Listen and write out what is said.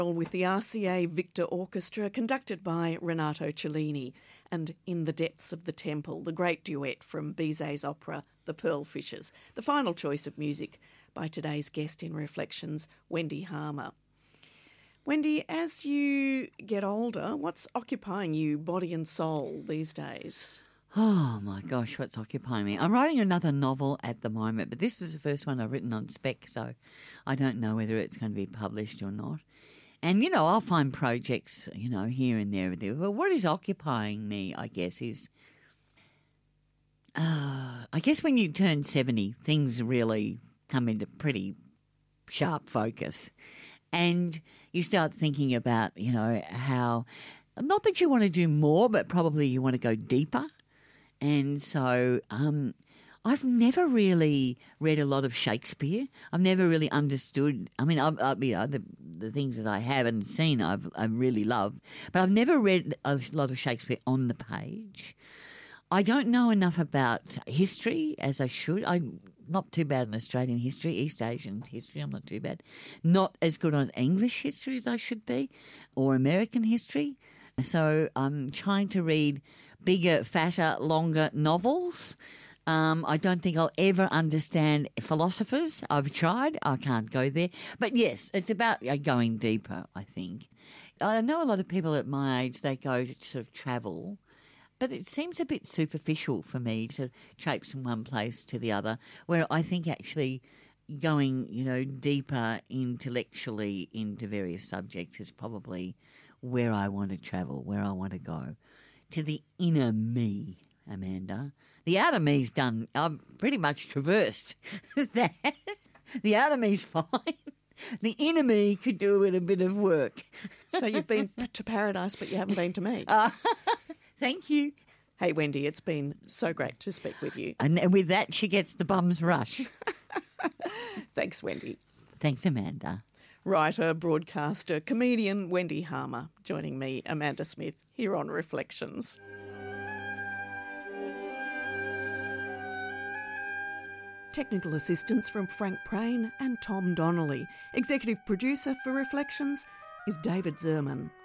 With the RCA Victor Orchestra, conducted by Renato Cellini, and In the Depths of the Temple, the great duet from Bizet's opera The Pearl Fishers, the final choice of music by today's guest in Reflections, Wendy Harmer. Wendy, as you get older, what's occupying you, body and soul, these days? Oh my gosh, what's occupying me? I'm writing another novel at the moment, but this is the first one I've written on spec, so I don't know whether it's going to be published or not. And, I'll find projects, here and there. But what is occupying me, I guess, is, I guess when you turn 70, things really come into pretty sharp focus. And you start thinking about, how, not that you want to do more, but probably you want to go deeper. And so I've never really read a lot of Shakespeare. I've never really understood. I mean, the things that I haven't seen, I really love. But I've never read a lot of Shakespeare on the page. I don't know enough about history as I should. I'm not too bad in Australian history, East Asian history, I'm not too bad. Not as good on English history as I should be, or American history. So I'm trying to read bigger, fatter, longer novels. I don't think I'll ever understand philosophers. I've tried. I can't go there. But yes, it's about going deeper, I think. I know a lot of people at my age, they go to sort of travel, but it seems a bit superficial for me to traipse from one place to the other, where I think actually going, deeper intellectually into various subjects is probably where I want to travel, where I want to go, to the inner me, Amanda. The outer me's done. I've pretty much traversed that. The outer me's fine. The inner me could do with a bit of work. So you've been to paradise, but you haven't been to me. Thank you. Hey, Wendy, it's been so great to speak with you. And with that, she gets the bum's rush. Thanks, Wendy. Thanks, Amanda. Writer, broadcaster, comedian Wendy Harmer, joining me, Amanda Smith, here on Reflections. Technical assistance from Frank Prain and Tom Donnelly. Executive producer for Reflections is David Zerman.